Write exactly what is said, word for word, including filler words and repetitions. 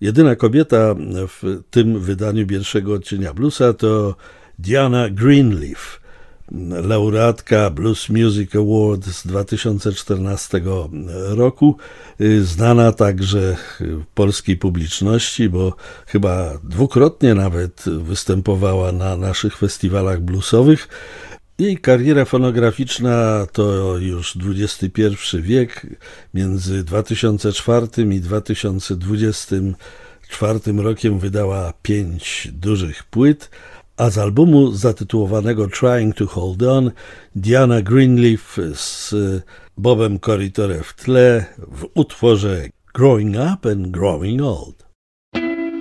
Jedyna kobieta w tym wydaniu pierwszego odcienia bluesa to Diana Greenleaf, laureatka Blues Music Award z dwa tysiące czternastego roku, znana także polskiej publiczności, bo chyba dwukrotnie nawet występowała na naszych festiwalach bluesowych. Jej kariera fonograficzna to już dwudziesty pierwszy wiek. Między dwa tysiące czwartym i dwa tysiące dwudziestym czwartym rokiem wydała pięć dużych płyt, a z albumu zatytułowanego Trying to Hold On Diana Greenleaf z Bobem Corritore w tle w utworze Growing Up and Growing Old.